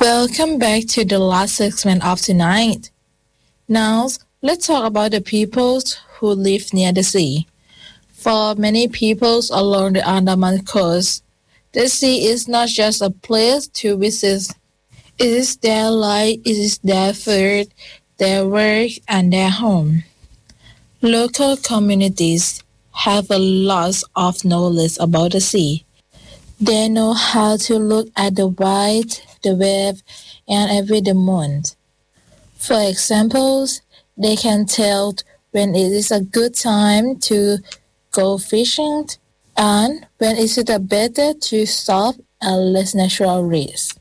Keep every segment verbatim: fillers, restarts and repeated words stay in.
Welcome back to the last segment of tonight. Now, let's talk about the peoples who live near the sea. For many peoples along the Andaman coast, the sea is not just a place to visit. It is their life, it is their food, their work, and their home. Local communities have a lot of knowledge about the sea. They know how to look at the white, the wave, and every the moon. For example, they can tell when it is a good time to go fishing and when is it a better to stop and less natural risk.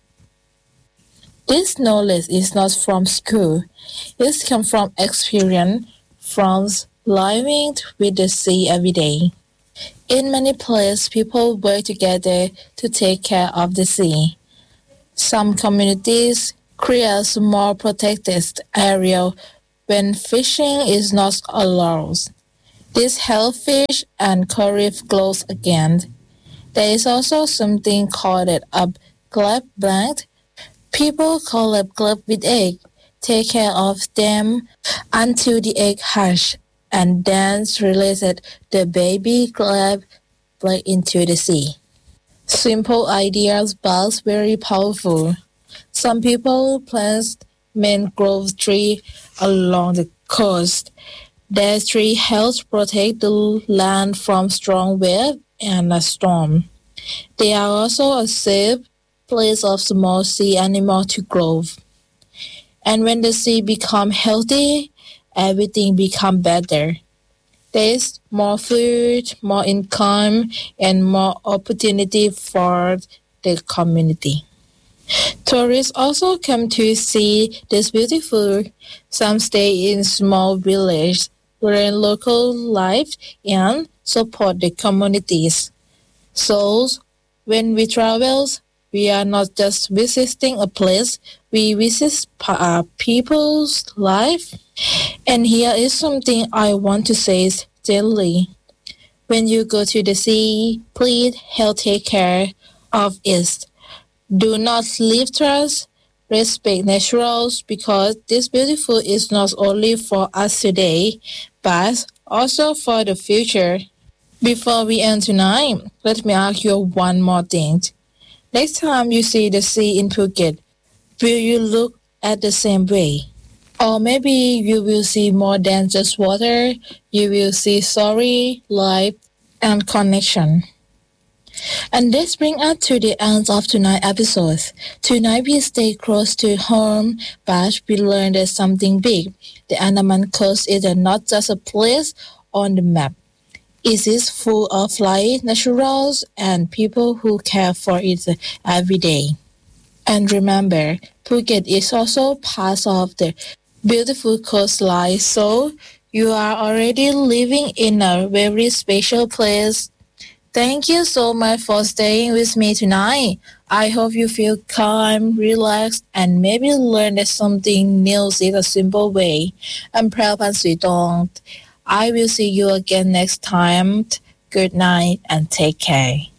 This knowledge is not from school. It comes from experience, from living with the sea every day. In many places, people work together to take care of the sea. Some communities create small protected areas when fishing is not allowed. This helps fish and coral grow again. There is also something called a club blanket. People call it club with egg. Take care of them until the egg hatch and then release the baby crab back into the sea. Simple ideas but very powerful. Some people plant mangrove trees along the coast. Their tree helps protect the land from strong waves and a storm. They are also a safe place of small sea animals to grow. And when the sea becomes healthy, everything becomes better. There is more food, more income, and more opportunity for the community. Tourists also come to see this beautiful. Some stay in small villages, learn local life, and support the communities. So, when we travel, we are not just visiting a place, we visit uh, people's life. And here is something I want to say gently. When you go to the sea, please help take care of it. Do not leave trash. Respect naturals because this beautiful is not only for us today, but also for the future. Before we end tonight, let me ask you one more thing. Next time you see the sea in Phuket, will you look at the same way? Or maybe you will see more than just water. You will see story, life, and connection. And this brings us to the end of tonight's episode. Tonight we stay close to home, but we learned that something big. The Andaman Coast is not just a place on the map. It is full of life, naturals, and people who care for it every day. And remember, Phuket is also part of the beautiful coastline, so you are already living in a very special place. Thank you so much for staying with me tonight. I hope you feel calm, relaxed, and maybe learned something new in a simple way. I'm Prabhan Sweetong. I will see you again next time. Good night and take care.